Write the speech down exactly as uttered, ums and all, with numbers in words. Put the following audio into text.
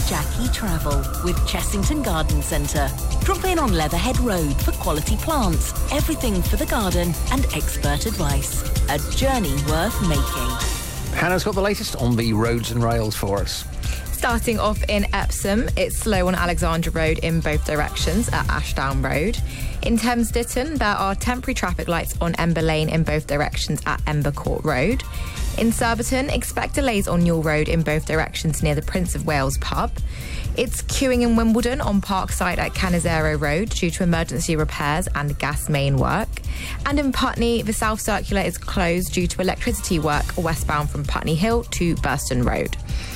Jackie Travel with Chessington Garden Centre. Drop in on Leatherhead Road for quality plants, everything for the garden and expert advice. A journey worth making. Hannah's got the latest on the roads and rails for us. Starting off in Epsom, it's slow on Alexandra Road in both directions at Ashdown Road. In Thames Ditton, there are temporary traffic lights on Ember Lane in both directions at Ember Court Road. In Surbiton, expect delays on Newell Road in both directions near the Prince of Wales pub. It's queuing in Wimbledon on Parkside at Canizero Road due to emergency repairs and gas main work. And in Putney, the South Circular is closed due to electricity work westbound from Putney Hill to Burston Road.